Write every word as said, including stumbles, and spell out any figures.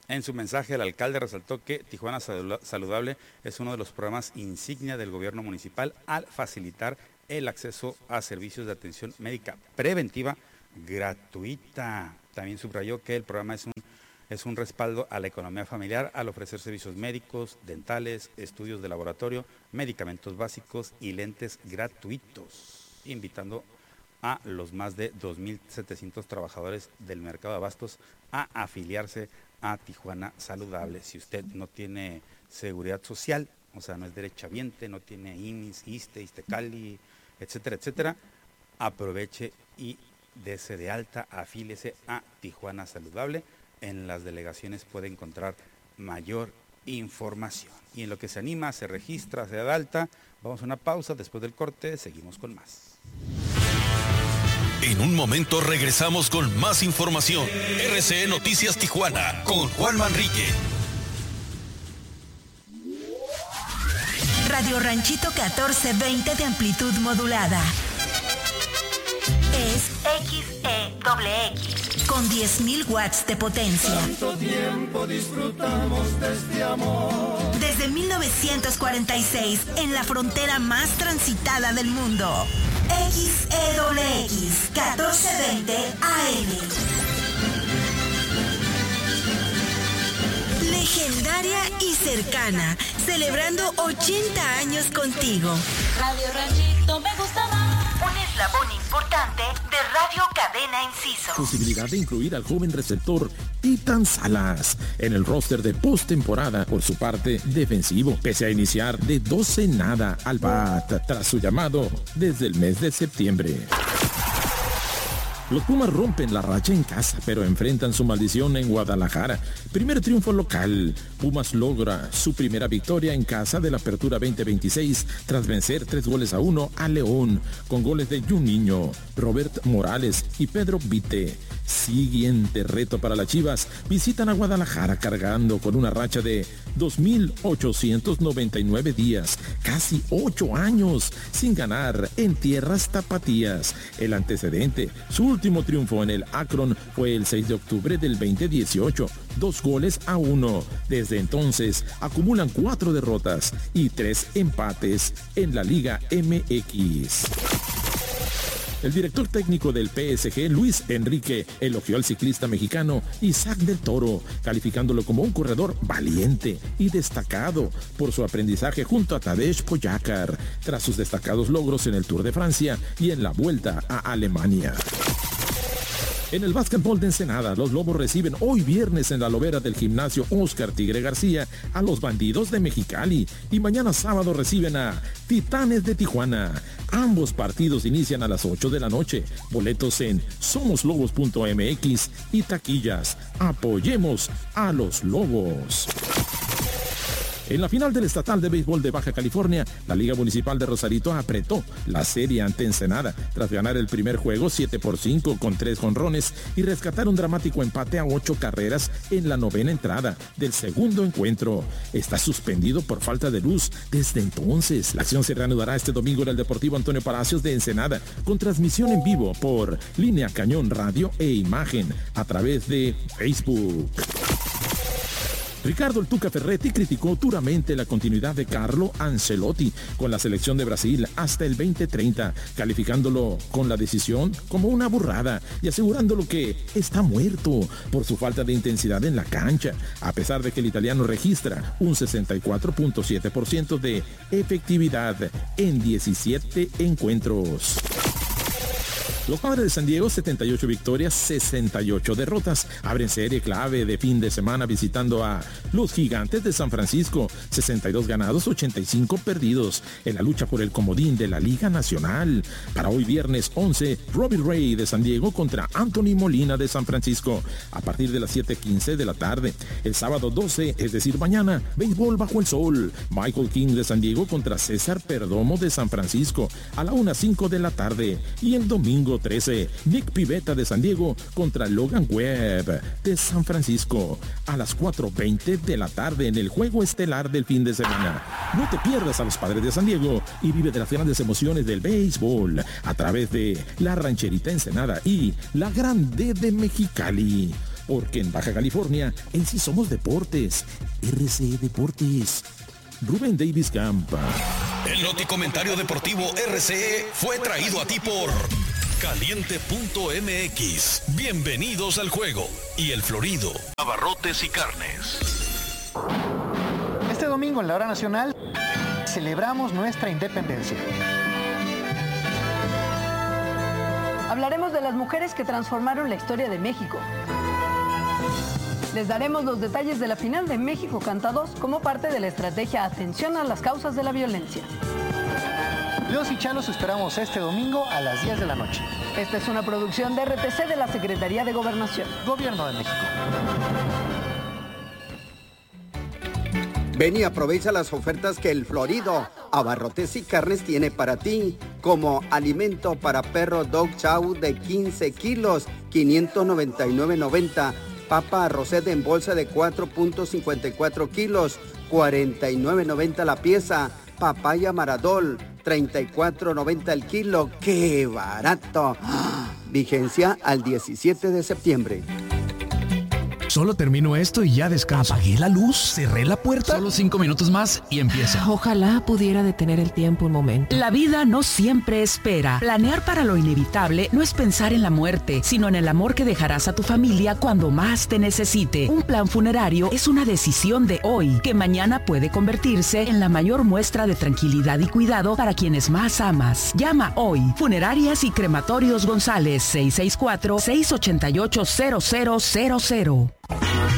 En su mensaje, el alcalde resaltó que Tijuana Saludable es uno de los programas insignia del gobierno municipal al facilitar el acceso a servicios de atención médica preventiva gratuita. También subrayó que el programa es un, es un respaldo a la economía familiar al ofrecer servicios médicos, dentales, estudios de laboratorio, medicamentos básicos y lentes gratuitos, invitando a los más de dos mil setecientos trabajadores del mercado de abastos a afiliarse a Tijuana Saludable. Si usted no tiene seguridad social, o sea, no es derechohabiente, no tiene I M S S, ISSSTE, ISSSTECALI, etcétera, etcétera, aproveche y dese de alta, afíliese a Tijuana Saludable. En las delegaciones puede encontrar mayor información. Y en lo que se anima, se registra, se da de alta. Vamos a una pausa, después del corte seguimos con más. En un momento regresamos con más información. R C E Noticias Tijuana con Juan Manrique. Radio Ranchito catorce veinte de amplitud modulada. Es X E X con diez mil watts de potencia. Tanto tiempo disfrutamos de este amor. Desde mil novecientos cuarenta y seis, en la frontera más transitada del mundo. X E X catorce veinte A M. Legendaria y cercana, celebrando ochenta años contigo. Radio Ranchito me gusta más. Un eslabón importante de Radio Cadena Enciso. Posibilidad de incluir al joven receptor Titan Salas en el roster de postemporada por su parte defensivo, pese a iniciar de doce nada al bat tras su llamado desde el mes de septiembre. Los Pumas rompen la racha en casa, pero enfrentan su maldición en Guadalajara. Primer triunfo local. Pumas logra su primera victoria en casa de la Apertura veinte veintiséis tras vencer tres goles a uno a León, con goles de Juninho, Robert Morales y Pedro Vite. Siguiente reto para las Chivas. Visitan a Guadalajara cargando con una racha de dos mil ochocientos noventa y nueve días, casi ocho años, sin ganar en tierras tapatías. El antecedente, su último triunfo en el Akron fue el seis de octubre del veinte dieciocho, dos goles a uno. Desde entonces acumulan cuatro derrotas y tres empates en la Liga M X. El director técnico del P S G, Luis Enrique, elogió al ciclista mexicano Isaac del Toro, calificándolo como un corredor valiente y destacado por su aprendizaje junto a Tadej Pogačar, tras sus destacados logros en el Tour de Francia y en la Vuelta a Alemania. En el básquetbol de Ensenada, los Lobos reciben hoy viernes en la lobera del gimnasio Oscar Tigre García a los Bandidos de Mexicali y mañana sábado reciben a Titanes de Tijuana. Ambos partidos inician a las ocho de la noche. Boletos en somos lobos punto m x y taquillas. Apoyemos a los Lobos. En la final del Estatal de Béisbol de Baja California, la Liga Municipal de Rosarito apretó la serie ante Ensenada tras ganar el primer juego siete por cinco con tres jonrones y rescatar un dramático empate a ocho carreras en la novena entrada del segundo encuentro. Está suspendido por falta de luz desde entonces. La acción se reanudará este domingo en el Deportivo Antonio Palacios de Ensenada con transmisión en vivo por Línea Cañón Radio e Imagen a través de Facebook. Ricardo El Tuca Ferretti criticó duramente la continuidad de Carlo Ancelotti con la selección de Brasil hasta el veinte treinta, calificándolo con la decisión como una burrada y asegurándolo que está muerto por su falta de intensidad en la cancha, a pesar de que el italiano registra un sesenta y cuatro punto siete por ciento de efectividad en diecisiete encuentros. Los Padres de San Diego, setenta y ocho victorias, sesenta y ocho derrotas. Abren serie clave de fin de semana visitando a los Gigantes de San Francisco. sesenta y dos ganados, ochenta y cinco perdidos en la lucha por el comodín de la Liga Nacional. Para hoy viernes once, Robbie Ray de San Diego contra Anthony Molina de San Francisco a partir de las siete quince de la tarde. El sábado doce, es decir mañana, béisbol bajo el sol. Michael King de San Diego contra César Perdomo de San Francisco a la una cinco de la tarde. Y el domingo trece, Nick Pivetta de San Diego contra Logan Webb de San Francisco a las cuatro veinte de la tarde en el juego estelar del fin de semana. No te pierdas a los Padres de San Diego y vive de las grandes emociones del béisbol a través de la Rancherita Ensenada y la Grande de Mexicali. porque en Baja California, en sí somos deportes. R C E Deportes. Rubén Davis Campa. El noticomentario deportivo R C E fue traído a ti por Caliente punto M X. Bienvenidos al juego. Y El Florido. Abarrotes y carnes. Este domingo en la hora nacional celebramos nuestra independencia. Hablaremos de las mujeres que transformaron la historia de México. Les daremos los detalles de la final de México Canta dos como parte de la estrategia Atención a las causas de la violencia. Los y Chalos esperamos este domingo a las diez de la noche. Esta es una producción de R T C de la Secretaría de Gobernación. Gobierno de México. Ven y aprovecha las ofertas que El Florido, Abarrotes y Carnes tiene para ti, como alimento para perro Dog Chow de quince kilos, quinientos noventa y nueve noventa, papa Roset en bolsa de cuatro punto cincuenta y cuatro kilos, cuarenta y nueve noventa la pieza, papaya Maradol, treinta y cuatro noventa el kilo. ¡Qué barato! Vigencia al diecisiete de septiembre. Solo termino esto y ya descanso. Apagué la luz, cerré la puerta. Solo cinco minutos más y empieza. Ojalá pudiera detener el tiempo un momento. La vida no siempre espera. Planear para lo inevitable no es pensar en la muerte, sino en el amor que dejarás a tu familia cuando más te necesite. Un plan funerario es una decisión de hoy, que mañana puede convertirse en la mayor muestra de tranquilidad y cuidado para quienes más amas. Llama hoy. Funerarias y Crematorios González, seis seis cuatro, seis ocho ocho, cero cero cero cero.